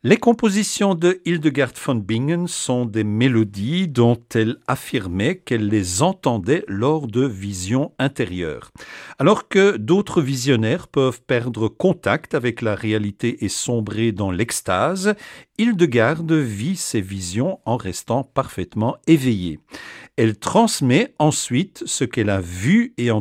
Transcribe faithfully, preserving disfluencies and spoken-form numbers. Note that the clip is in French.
Les compositions de Hildegard von Bingen sont des mélodies dont elle affirmait qu'elle les entendait lors de visions intérieures. Alors que d'autres visionnaires peuvent perdre contact avec la réalité et sombrer dans l'extase, Hildegard vit ses visions en restant parfaitement éveillée. Elle transmet ensuite ce qu'elle a vu et entendu